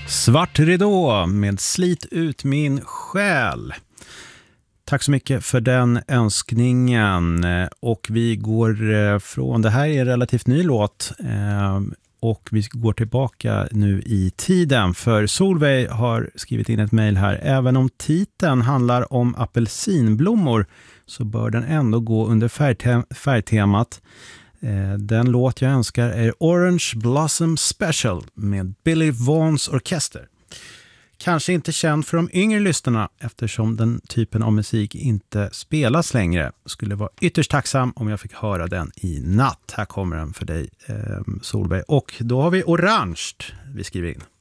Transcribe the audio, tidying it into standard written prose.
Svart ridå med Slit ut min själ. Tack så mycket för den önskningen. Och vi går från, det här är en relativt ny låt, och vi går tillbaka nu i tiden. För Solveig har skrivit in ett mejl här. Även om titeln handlar om apelsinblommor så bör den ändå gå under färgtemat. Den låt jag önskar är Orange Blossom Special med Billy Vaughns orkester. Kanske inte känd för de yngre lyssnarna eftersom den typen av musik inte spelas längre. Skulle vara ytterst tacksam om jag fick höra den i natt. Här kommer den för dig, Solveig. Och då har vi orange vi skriver in.